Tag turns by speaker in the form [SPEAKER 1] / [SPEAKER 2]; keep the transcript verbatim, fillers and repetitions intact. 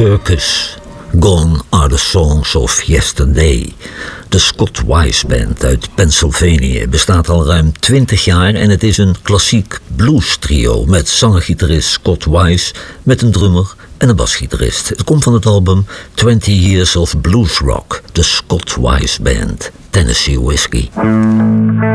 [SPEAKER 1] Circus, Gone Are the Songs of Yesterday. De Scott Wise Band uit Pennsylvania bestaat al ruim twintig jaar en het is een klassiek blues trio met zanger-gitarist Scott Wise, met een drummer en een basgitarist. Het komt van het album twenty Years of Blues Rock, de Scott Wise Band, Tennessee Whiskey.